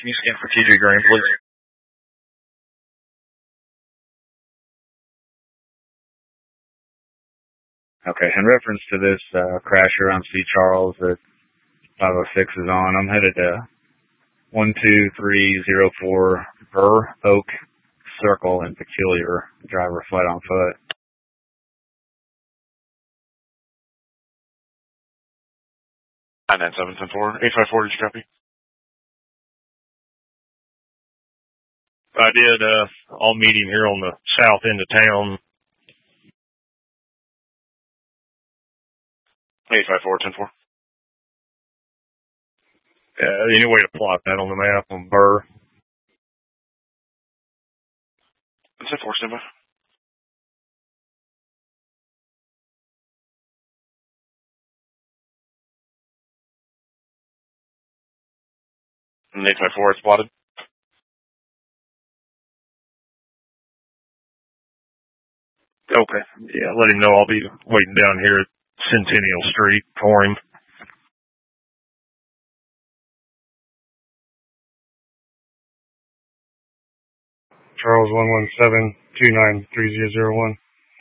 Can you scan for TJ Green, please? Okay, in reference to this crash around C. Charles that 506 is on, I'm headed to 12304 Burr Oak Circle in Peculiar. Driver fled on foot. 99710-4, 854, did you copy? I did. I'll meet him here on the south end of town. 854-10-4. Any way to plot that on the map on Burr? 10-4, stand by. And 854, it's plotted. Okay. Yeah, let him know I'll be waiting down here at Centennial Street for him. Charles 117-29-3001.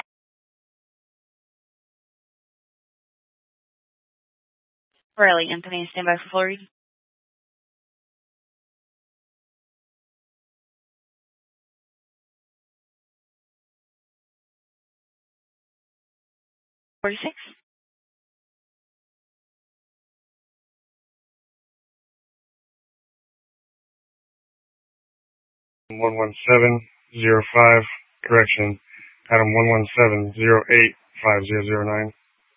Riley Anthony, stand by for full read. $46. 117-05, correction, Adam 117-08-5009.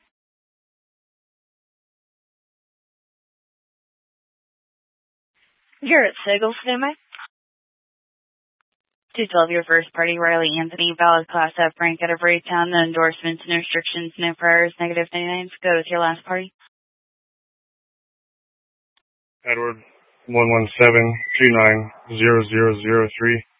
Garrett Sigel, stand by. 212, your first party, Riley Anthony, valid class F rank out of Raytown, no endorsements, no restrictions, no priors, negative 99s. Go with your last party. Edward 117-29-0003.